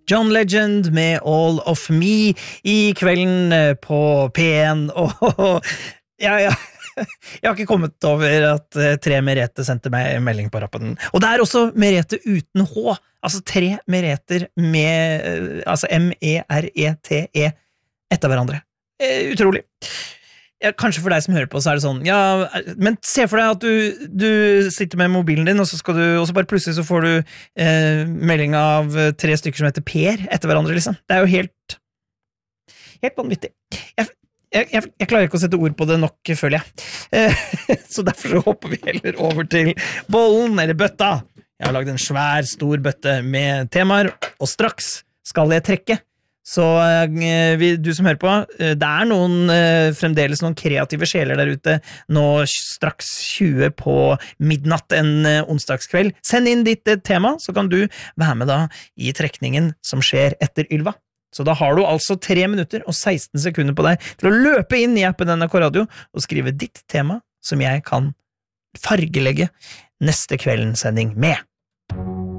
John Legend med All of Me i kvelden på P1, og jeg har ikke kommet over at 3 Merete sendte meg en melding på rappen. Og det også Merete uten H, altså 3 Mereter med, altså M-E-R-E-T-E etter hverandre. Utrolig. Ja, kanskje for deg som hører på, så det sånn, ja, men se for deg at du sitter med mobilen din, og så og så bare plutselig så får du melding av 3 stykker som heter Per etter hverandre, liksom. Det jo helt vanvittig. Jeg klarer ikke å sette ord på det nok, føler jeg. Så derfor så hopper vi heller over til bollen, eller bøtta. Jeg har lagd en stor bøtte med temaer, og straks skal jeg trekke. Så du som hører på, det fremdeles noen kreative sjeler der ute, nå straks 20 på midnatt en onsdagskveld. Send inn ditt tema, så kan du være med da i trekningen som skjer etter Ylva. Så da har du altså 3 minutter og 16 sekunder på deg til å løpe inn i appen NRK Radio og skrive ditt tema som jeg kan fargelegge neste kveldens sending med.